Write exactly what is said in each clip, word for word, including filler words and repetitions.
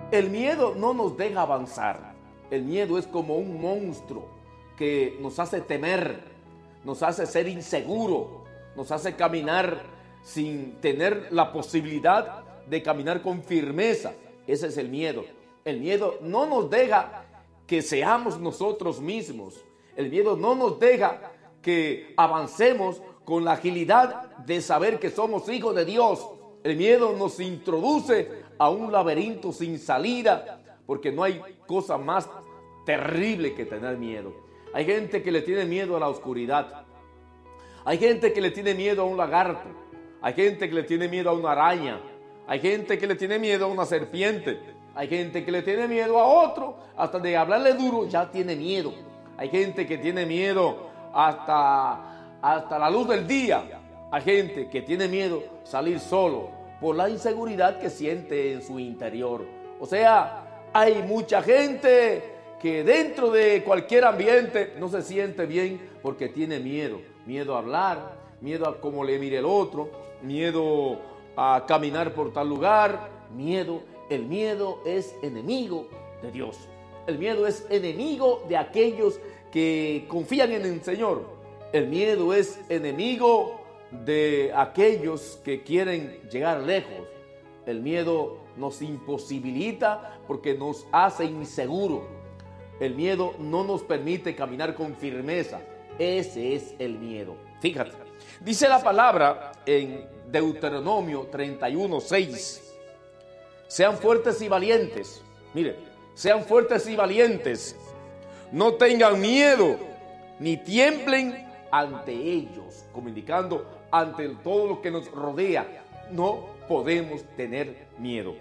El miedo no nos deja avanzar. El miedo es como un monstruo que nos hace temer, nos hace ser inseguro, nos hace caminar sin tener la posibilidad de caminar con firmeza. Ese es el miedo. El miedo no nos deja que seamos nosotros mismos. El miedo no nos deja que avancemos con la agilidad de saber que somos hijos de Dios. El miedo nos introduce a un laberinto sin salida, porque no hay cosa más terrible que tener miedo. Hay gente que le tiene miedo a la oscuridad. Hay gente que le tiene miedo a un lagarto. Hay gente que le tiene miedo a una araña. Hay gente que le tiene miedo a una serpiente. Hay gente que le tiene miedo a otro. Hasta de hablarle duro ya tiene miedo. Hay gente que tiene miedo hasta, hasta la luz del día. Hay gente que tiene miedo salir solo por la inseguridad que siente en su interior. O sea, hay mucha gente que dentro de cualquier ambiente no se siente bien porque tiene miedo. Miedo a hablar, miedo a cómo le mire el otro, miedo a caminar por tal lugar, miedo. El miedo es enemigo de Dios. El miedo es enemigo de aquellos que confían en el Señor. El miedo es enemigo de aquellos que quieren llegar lejos. El miedo nos imposibilita porque nos hace inseguros. El miedo no nos permite caminar con firmeza. Ese es el miedo. Fíjate, dice la palabra en Deuteronomio treinta y uno, seis. Sean fuertes y valientes. Mire, sean fuertes y valientes. No tengan miedo, ni tiemblen ante ellos. Como indicando, ante todo lo que nos rodea, no podemos tener miedo.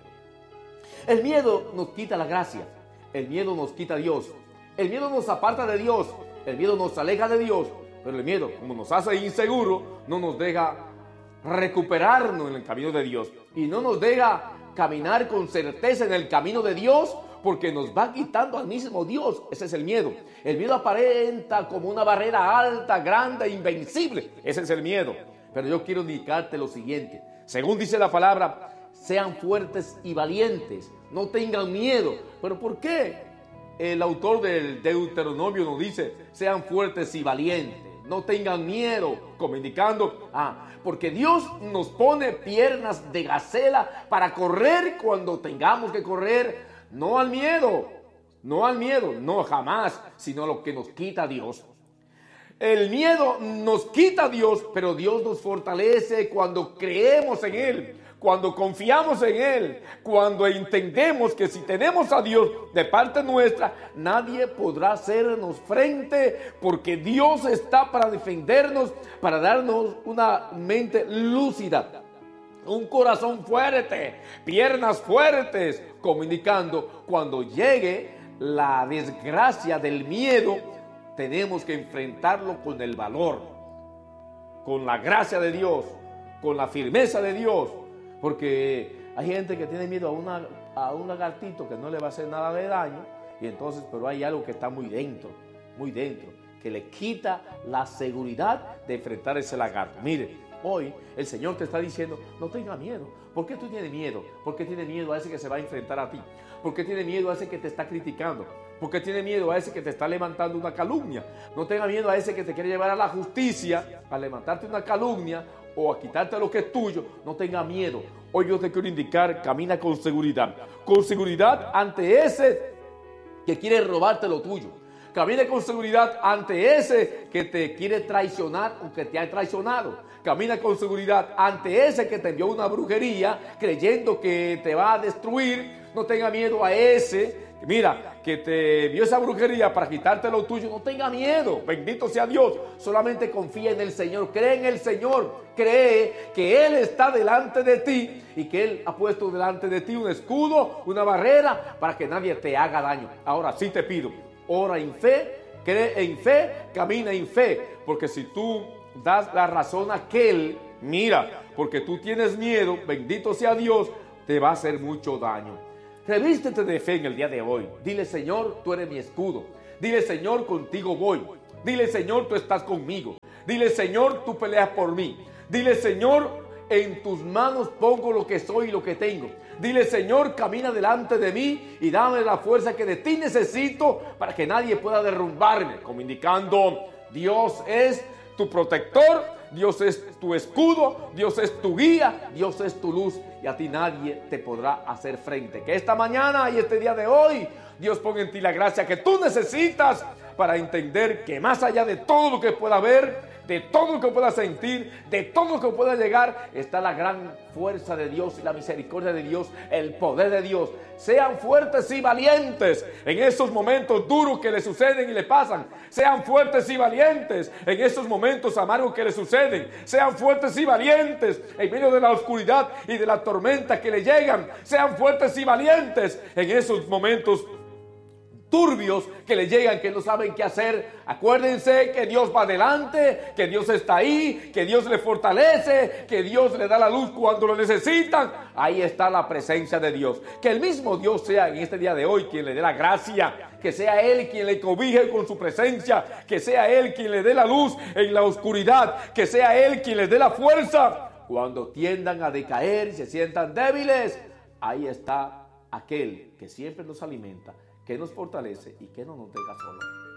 El miedo nos quita la gracia. El miedo nos quita a Dios. El miedo nos aparta de Dios. El miedo nos aleja de Dios. Pero el miedo, como nos hace inseguros, no nos deja recuperarnos en el camino de Dios. Y no nos deja caminar con certeza en el camino de Dios, porque nos va quitando al mismo Dios. Ese es el miedo. El miedo aparenta como una barrera alta, grande, invencible. Ese es el miedo. Pero yo quiero indicarte lo siguiente. Según dice la palabra, sean fuertes y valientes. No tengan miedo. ¿Pero por qué el autor del Deuteronomio nos dice, sean fuertes y valientes? No tengan miedo, como indicando, ah, porque Dios nos pone piernas de gacela para correr cuando tengamos que correr, no al miedo, no al miedo, no jamás, sino lo que nos quita Dios. El miedo nos quita a Dios, pero Dios nos fortalece cuando creemos en Él, cuando confiamos en Él, cuando entendemos que si tenemos a Dios de parte nuestra, nadie podrá hacernos frente, porque Dios está para defendernos, para darnos una mente lúcida, un corazón fuerte, piernas fuertes, como indicando, cuando llegue la desgracia del miedo, tenemos que enfrentarlo con el valor, con la gracia de Dios, con la firmeza de Dios. Porque hay gente que tiene miedo a, una, a un lagartito que no le va a hacer nada de daño, y entonces, pero hay algo que está muy dentro, muy dentro, que le quita la seguridad de enfrentar ese lagarto. Mire, hoy el Señor te está diciendo, no tenga miedo. ¿Por qué tú tienes miedo? ¿Por qué tienes miedo a ese que se va a enfrentar a ti? ¿Por qué tienes miedo a ese que te está criticando? ¿Por qué tienes miedo a ese que te está levantando una calumnia? No tenga miedo a ese que te quiere llevar a la justicia, a levantarte una calumnia o a quitarte lo que es tuyo. No tenga miedo. Hoy yo te quiero indicar, camina con seguridad. Con seguridad ante ese que quiere robarte lo tuyo. Camina con seguridad ante ese que te quiere traicionar o que te ha traicionado. Camina con seguridad ante ese que te envió una brujería creyendo que te va a destruir. No tenga miedo a ese, mira, que te envió esa brujería para quitarte lo tuyo. No tenga miedo, bendito sea Dios. Solamente confía en el Señor, cree en el Señor, cree que Él está delante de ti y que Él ha puesto delante de ti un escudo, una barrera para que nadie te haga daño. Ahora sí te pido, ora en fe, cree en fe, camina en fe, porque si tú das la razón a aquel, mira, porque tú tienes miedo, bendito sea Dios, te va a hacer mucho daño. Revístete de fe en el día de hoy. Dile, Señor, tú eres mi escudo. Dile, Señor, contigo voy. Dile, Señor, tú estás conmigo. Dile, Señor, tú peleas por mí. Dile, Señor, en tus manos pongo lo que soy y lo que tengo. Dile, Señor, camina delante de mí y dame la fuerza que de ti necesito para que nadie pueda derrumbarme. Como indicando, Dios es tu protector, Dios es tu escudo, Dios es tu guía, Dios es tu luz y a ti nadie te podrá hacer frente. Que esta mañana y este día de hoy Dios ponga en ti la gracia que tú necesitas para entender que más allá de todo lo que pueda haber, de todo lo que pueda sentir, de todo lo que pueda llegar, está la gran fuerza de Dios y la misericordia de Dios, el poder de Dios. Sean fuertes y valientes en esos momentos duros que le suceden y le pasan. Sean fuertes y valientes en esos momentos amargos que le suceden. Sean fuertes y valientes en medio de la oscuridad y de la tormenta que le llegan. Sean fuertes y valientes en esos momentos turbios que le llegan, que no saben qué hacer. Acuérdense que Dios va adelante, que Dios está ahí, que Dios le fortalece, que Dios le da la luz cuando lo necesitan. Ahí está la presencia de Dios. Que el mismo Dios sea en este día de hoy quien le dé la gracia, que sea Él quien le cobije con su presencia, que sea Él quien le dé la luz en la oscuridad, que sea Él quien les dé la fuerza cuando tiendan a decaer y se sientan débiles. Ahí está aquel que siempre nos alimenta, que nos fortalece y que no nos deja solos.